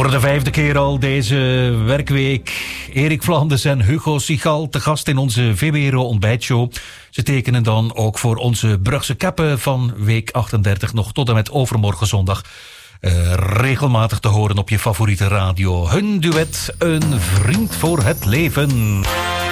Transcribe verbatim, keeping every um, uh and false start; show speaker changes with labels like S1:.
S1: Voor de vijfde keer al deze werkweek. Erik Vlaanders en Hugo Sigal te gast in onze V B R O ontbijtshow. Ze tekenen dan ook voor onze Brugse Keppen van week achtendertig nog tot en met overmorgen zondag. Uh, regelmatig te horen op je favoriete radio. Hun duet, Een vriend voor het leven.